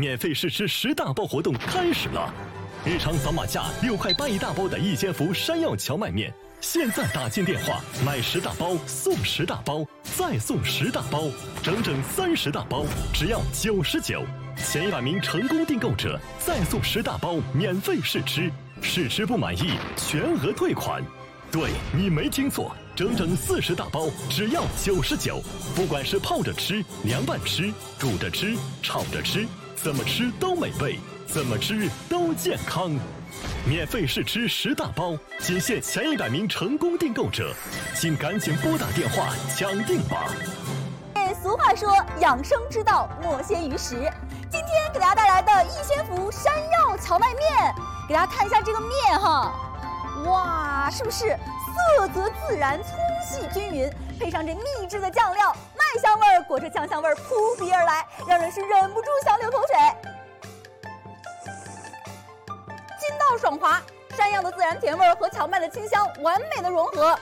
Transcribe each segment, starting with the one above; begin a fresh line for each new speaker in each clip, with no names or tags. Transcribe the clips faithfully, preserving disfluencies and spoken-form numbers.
免费试吃十大包活动开始了！日常扫码价六块八一大包的一千伏山药荞麦面，现在打进电话买十大包送十大包，再送十大包，整整三十大包，只要九十九。前一百名成功订购者再送十大包免费试吃，试吃不满意全额退款。对，你没听错，整整四十大包，只要九十九。不管是泡着吃、凉拌吃、煮着吃、炒着吃，怎么吃都美味，怎么吃都健康。免费试吃十大包，仅限前一百名成功订购者，请赶紧拨打电话抢订吧。
俗话说，养生之道莫先于食。今天给大家带来的逸仙福山药荞麦面，给大家看一下这个面哈。哇，是不是色泽自然、粗细均匀，配上这秘制的酱料，麦香味儿裹着酱香味儿扑鼻而来，让人是忍不住想流口水。筋道爽滑，山药的自然甜味儿和荞麦的清香完美的融合，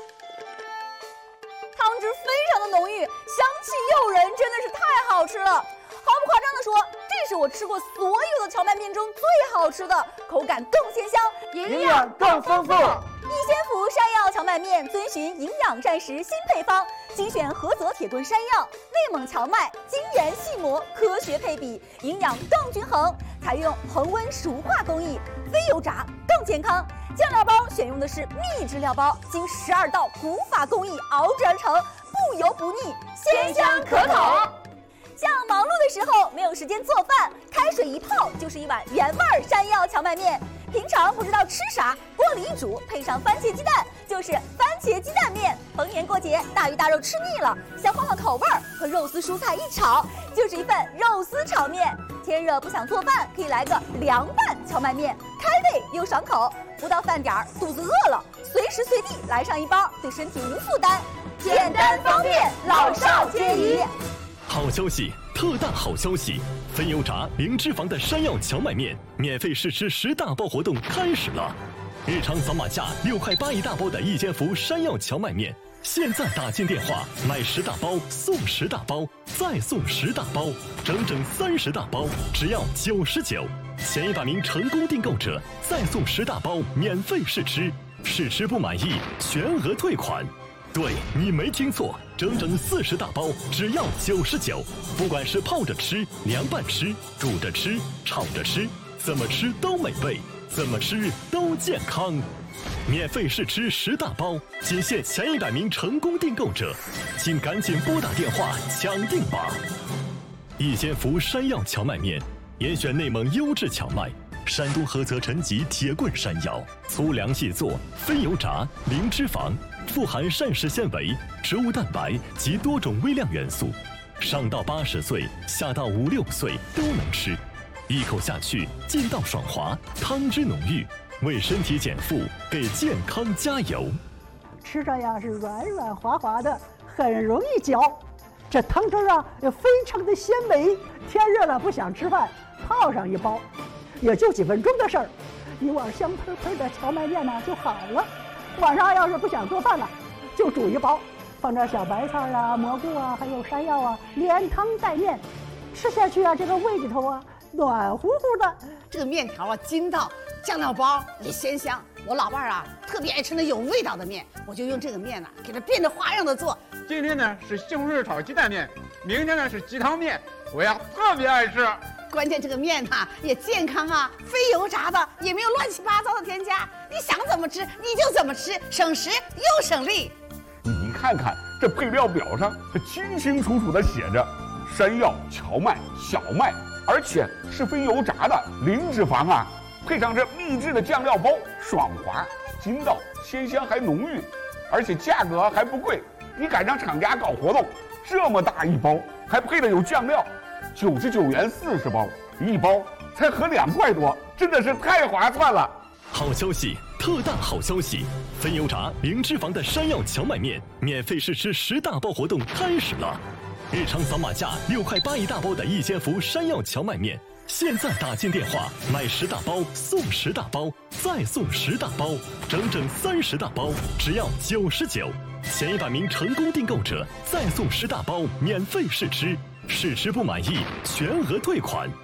汤汁非常的浓郁，香气诱人，真的是太好吃了。毫不夸张的说，这是我吃过所有的荞麦面中最好吃的，口感更鲜香，
营养更丰富。
逸仙福山药荞麦面遵循营养膳食新配方，精选菏泽铁墩山药、内蒙荞麦，精研细磨，科学配比，营养更均衡。采用恒温熟化工艺，非油炸更健康。酱料包选用的是秘制料包，经十二道古法工艺熬制而成，不油不腻，鲜香可口。像忙碌的时候没有时间做饭，开水一泡就是一碗原味山药荞麦面。平常不知道吃啥，锅里一煮，配上番茄鸡蛋，就是番茄鸡蛋面。逢年过节，大鱼大肉吃腻了，想换换口味儿，和肉丝蔬菜一炒，就是一份肉丝炒面。天热不想做饭，可以来个凉拌荞麦面，开胃又爽口。不到饭点儿，肚子饿了，随时随地来上一包，对身体无负担，简单方便，老少皆宜。
好消息，特大好消息！非油炸、零脂肪的山药荞麦面免费试吃十大包活动开始了！日常扫码价六块八一大包的一千伏山药荞麦面，现在打进电话买十大包送十大包，再送十大包，整整三十大包，只要九十九。前一百名成功订购者再送十大包免费试吃，试吃不满意全额退款。对，你没听错，整整四十大包，只要九十九。不管是泡着吃、凉拌吃、煮着吃、炒着吃，怎么吃都美味，怎么吃都健康。免费试吃十大包，仅限前一百名成功订购者，请赶紧拨打电话抢订吧。逸仙福山药荞麦面，严选内蒙优质荞麦，山东菏泽陈集铁棍山药，粗粮细做，非油炸，零脂肪，富含膳食纤维、植物蛋白及多种微量元素，上到八十岁，下到五六岁都能吃。一口下去，劲道爽滑，汤汁浓郁，为身体减负，给健康加油。
吃着呀是软软滑滑的，很容易嚼。这汤汁啊也非常的鲜美。天热了不想吃饭，泡上一包，也就几分钟的事儿，一碗香喷喷的荞麦面呢就好了。晚上要是不想做饭了，就煮一包，放点小白菜啊、蘑菇啊，还有山药啊，连汤带面，吃下去啊，这个胃里头啊暖乎乎的。
这个面条啊筋道，酱料包也鲜香。我老伴儿啊特别爱吃那有味道的面，我就用这个面呢、啊、给它变着花样的做。
今天呢是西红柿炒鸡蛋面，明天呢是鸡汤面，我呀特别爱吃。
关键这个面呐、啊、也健康啊，非油炸的，也没有乱七八糟的添加，你想怎么吃你就怎么吃，省时又省力。
你看看这配料表上，它清清楚楚的写着山药、荞麦、小麦，而且是非油炸的，零脂肪啊，配上这秘制的酱料包，爽滑、筋道、鲜香还浓郁，而且价格还不贵。你赶上厂家搞活动，这么大一包，还配的有酱料。九十九元四十包，一包才合两块多，真的是太划算了。
好消息，特大好消息！非油炸、零脂肪的山药荞麦面免费试吃十大包活动开始了！日常扫码价六块八一大包的逸仙福山药荞麦面，现在打进电话买十大包送十大包，再送十大包，整整三十大包，只要九十九。前一百名成功订购者再送十大包免费试吃，试吃不满意全额退款。